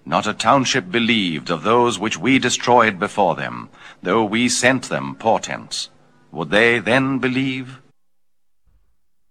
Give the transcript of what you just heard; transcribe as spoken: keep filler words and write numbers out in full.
Not a township believed of those which we destroyed before them, though we sent them portents. Would they then believe?